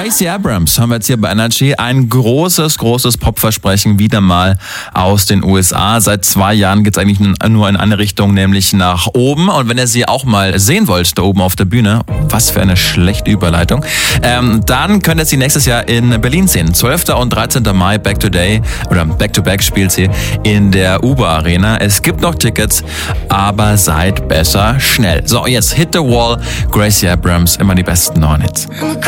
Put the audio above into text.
Gracie Abrams haben wir jetzt hier bei Energy. Ein großes Popversprechen wieder mal aus den USA. Seit 2 Jahren geht es eigentlich nur in eine Richtung, nämlich nach oben. Und wenn ihr sie auch mal sehen wollt, da oben auf der Bühne, was für eine schlechte Überleitung, dann könnt ihr sie nächstes Jahr in Berlin sehen. 12. und 13. Mai, Back-to-Back spielt sie in der UBA Arena. Es gibt noch Tickets, aber seid besser schnell. So, jetzt Hit the Wall, Gracie Abrams, immer die besten neuen Hits.